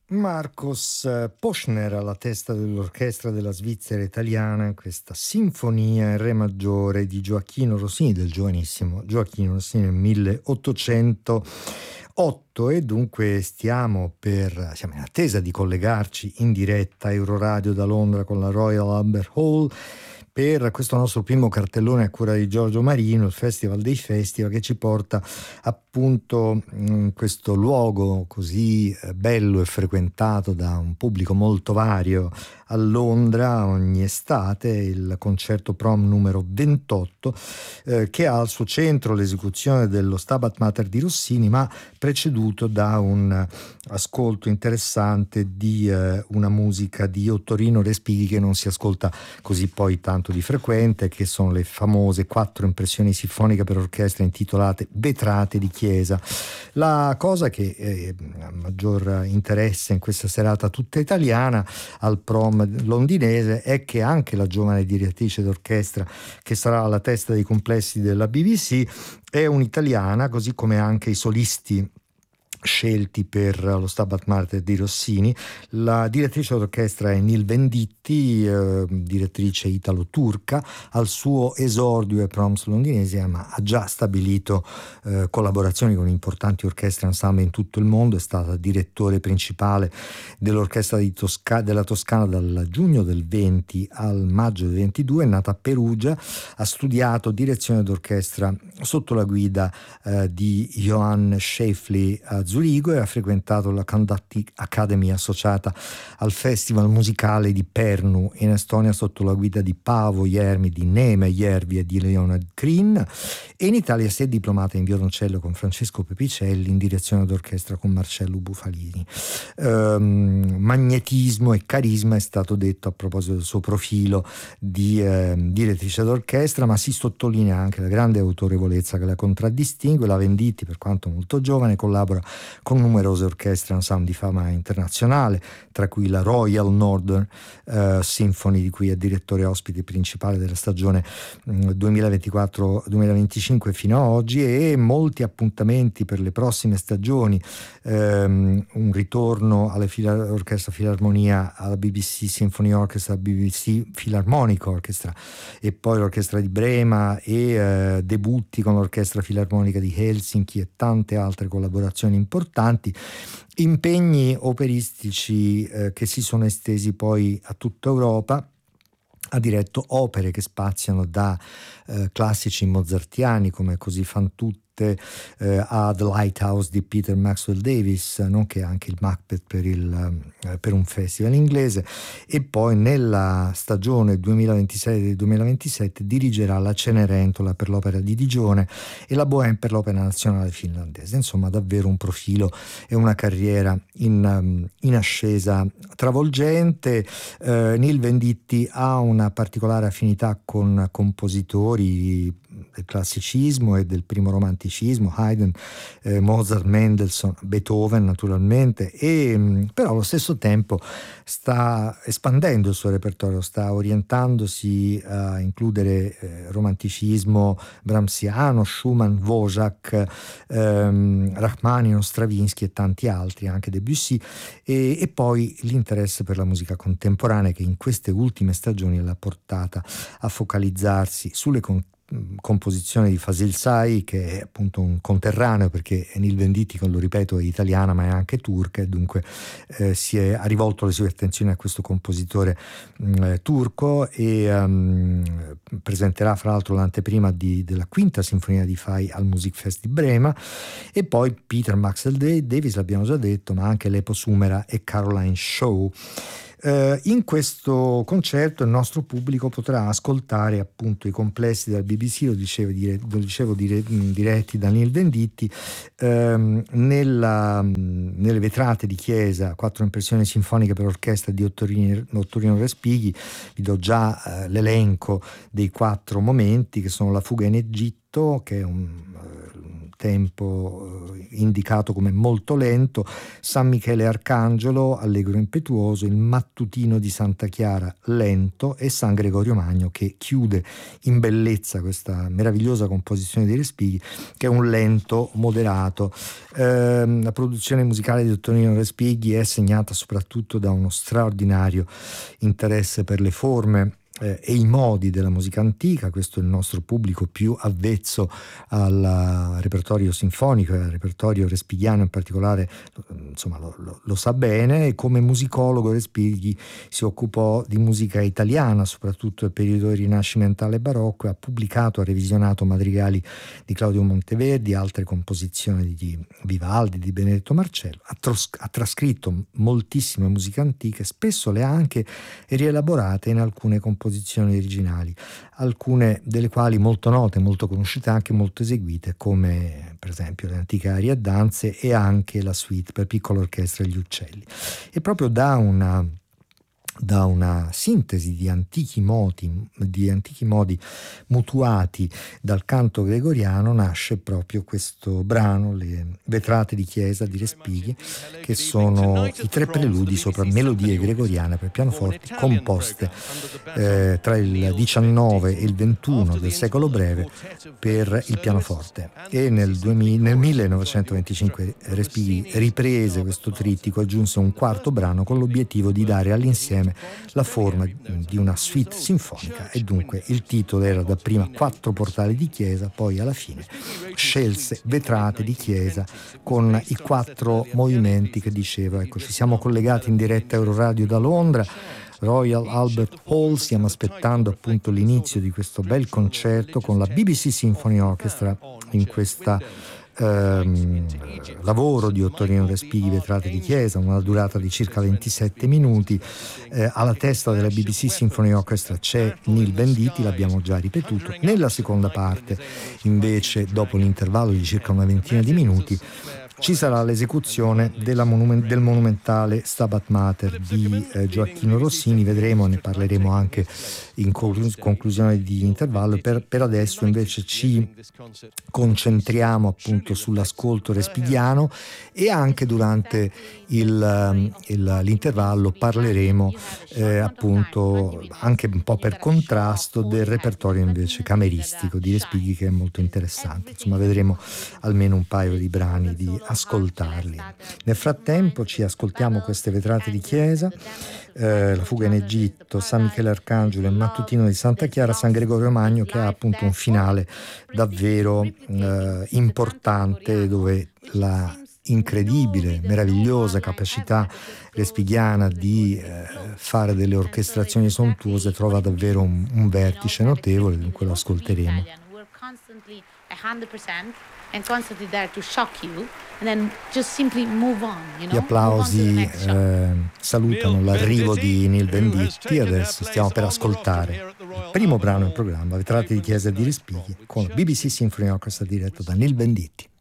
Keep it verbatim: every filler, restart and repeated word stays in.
Marcos Poschner alla testa dell'orchestra della Svizzera italiana, questa sinfonia in re maggiore di Gioacchino Rossini, del giovanissimo Gioacchino Rossini nel milleottocentotto, e dunque stiamo per, siamo in attesa di collegarci in diretta a Euroradio da Londra con la Royal Albert Hall per questo nostro primo cartellone a cura di Giorgio Marino, il Festival dei Festival, che ci porta appunto in questo luogo così bello e frequentato da un pubblico molto vario a Londra ogni estate, il concerto Prom numero ventotto, eh, che ha al suo centro l'esecuzione dello Stabat Mater di Rossini, ma preceduto da un ascolto interessante di eh, una musica di Ottorino Respighi che non si ascolta così poi tanto di frequente, che sono le famose quattro impressioni sinfoniche per orchestra intitolate Vetrate di Chiesa. La cosa che eh, ha maggior interesse in questa serata tutta italiana al Prom londinese è che anche la giovane direttrice d'orchestra che sarà alla testa dei complessi della B B C è un'italiana, così come anche i solisti scelti per lo Stabat Mater di Rossini. La direttrice d'orchestra è Nil Venditti, eh, direttrice italo-turca, al suo esordio ai Proms londinesi, ma ha già stabilito eh, collaborazioni con importanti orchestre ensemble in tutto il mondo. È stata direttore principale dell'orchestra di Tosca- della Toscana dal giugno del venti al maggio del ventidue, è nata a Perugia, ha studiato direzione d'orchestra sotto la guida eh, di Johann Schäfli a Zurigo e ha frequentato la Conducting Academy associata al Festival musicale di Pärnu in Estonia sotto la guida di Paavo Järvi, di Neeme Järvi e di Leonard Green, e in Italia si è diplomata in violoncello con Francesco Pepicelli, in direzione d'orchestra con Marcello Bufalini. Ehm, magnetismo e carisma è stato detto a proposito del suo profilo di eh, direttrice d'orchestra, ma si sottolinea anche la grande autorevolezza che la contraddistingue. La Venditti, per quanto molto giovane, collabora con numerose orchestre ensemble di fama internazionale, tra cui la Royal Northern uh, Symphony, di cui è direttore ospite principale della stagione um, duemilaventiquattro duemilaventicinque fino ad oggi, e molti appuntamenti per le prossime stagioni, um, un ritorno alle fila- orchestra filarmonia, alla B B C Symphony Orchestra, B B C Philharmonic Orchestra, e poi l'orchestra di Brema, e uh, debutti con l'orchestra filarmonica di Helsinki e tante altre collaborazioni importanti, impegni operistici eh, che si sono estesi poi a tutta Europa. Ha diretto opere che spaziano da eh, classici mozartiani come Così fan tutte eh, a The Lighthouse di Peter Maxwell Davis, nonché anche il Macbeth per, il, eh, per un festival inglese, e poi nella stagione duemilaventisei duemilaventisette dirigerà la Cenerentola per l'Opera di Digione e la Bohème per l'Opera Nazionale Finlandese. Insomma, davvero un profilo e una carriera in, in ascesa travolgente. eh, Nil Venditti ha una particolare affinità con compositori del classicismo e del primo romanticismo, Haydn, eh, Mozart, Mendelssohn, Beethoven naturalmente, e mh, però allo stesso tempo sta espandendo il suo repertorio, sta orientandosi a includere eh, romanticismo brahmsiano, Schumann, Dvořák, ehm, Rachmaninoff, Stravinsky e tanti altri, anche Debussy, e, e poi l'interesse per la musica contemporanea che in queste ultime stagioni l'ha portata a focalizzarsi sulle con- composizione di Fasil Say, che è appunto un conterraneo, perché Nil Venditti, lo ripeto, è italiana ma è anche turca, e dunque eh, si è, ha rivolto le sue attenzioni a questo compositore mh, turco, e um, presenterà fra l'altro l'anteprima di, della quinta sinfonia di Fay al Musikfest di Brema. E poi Peter Maxwell Davis, l'abbiamo già detto, ma anche Lepo Sumera e Caroline Shaw. Uh, in questo concerto il nostro pubblico potrà ascoltare appunto i complessi dal B B C, lo dicevo, dire, lo dicevo dire, diretti da Nil Venditti, um, nella, nelle vetrate di Chiesa, quattro impressioni sinfoniche per orchestra di Ottorino, Ottorino Respighi. Vi do già uh, l'elenco dei quattro momenti, che sono la fuga in Egitto, che è un uh, tempo eh, indicato come molto lento, San Michele Arcangelo, allegro impetuoso, il Mattutino di Santa Chiara, lento, e San Gregorio Magno, che chiude in bellezza questa meravigliosa composizione di Respighi, che è un lento moderato. Eh, la produzione musicale di Ottonino Respighi è segnata soprattutto da uno straordinario interesse per le forme eh, e i modi della musica antica. Questo è il nostro pubblico più avvezzo al repertorio sinfonico e al repertorio respighiano in particolare, insomma lo, lo, lo sa bene, e come musicologo Respighi si occupò di musica italiana, soprattutto del periodo rinascimentale e barocco, e ha pubblicato, ha revisionato madrigali di Claudio Monteverdi, altre composizioni di Vivaldi, di Benedetto Marcello, ha, tros- ha trascritto moltissime musiche antiche, spesso le ha anche rielaborate in alcune composizioni originali, alcune delle quali molto note, molto conosciute, anche molto eseguite, come per esempio le antiche arie e danze e anche la suite per piccola orchestra e gli uccelli. E proprio da una da una sintesi di antichi modi, di antichi modi mutuati dal canto gregoriano nasce proprio questo brano, le vetrate di chiesa di Respighi, che sono i tre preludi sopra melodie gregoriane per pianoforte composte eh, tra il diciannove e il ventuno del secolo breve per il pianoforte. E nel, duemila, nel millenovecentoventicinque Respighi riprese questo trittico, aggiunse un quarto brano con l'obiettivo di dare all'insieme la forma di una suite sinfonica, e dunque il titolo era dapprima Quattro portali di chiesa, poi alla fine scelse vetrate di chiesa con i quattro movimenti che diceva. Ecco, ci siamo collegati in diretta Euroradio da Londra, Royal Albert Hall, stiamo aspettando appunto l'inizio di questo bel concerto con la B B C Symphony Orchestra in questa Ehm, lavoro di Ottonino Respighi, vetrate di chiesa, una durata di circa ventisette minuti. Eh, alla testa della B B C Symphony Orchestra c'è Neil Venditti, l'abbiamo già ripetuto. Nella seconda parte, invece, dopo l'intervallo di circa una ventina di minuti, ci sarà l'esecuzione della monument- del monumentale Stabat Mater di eh, Gioacchino Rossini. Vedremo, ne parleremo anche in conclus- conclusione di intervallo. Per, per adesso invece ci concentriamo appunto sull'ascolto respighiano, e anche durante il, il, l'intervallo parleremo eh, appunto anche un po' per contrasto del repertorio invece cameristico di Respighi, che è molto interessante. Insomma, vedremo almeno un paio di brani di ascoltarli. Nel frattempo ci ascoltiamo queste vetrate di chiesa, eh, la fuga in Egitto, San Michele Arcangelo, il Mattutino di Santa Chiara, San Gregorio Magno, che ha appunto un finale davvero eh, importante, dove la incredibile, meravigliosa capacità respighiana di eh, fare delle orchestrazioni sontuose trova davvero un, un vertice notevole, dunque lo ascolteremo. And constantly there to shock you and then just simply move on, you know? Gli applausi eh, salutano l'arrivo di Neil Venditti. Adesso stiamo per ascoltare il primo brano in programma, Vetrate di chiesa di Respighi, con B B C Symphony Orchestra diretto da Neil Venditti.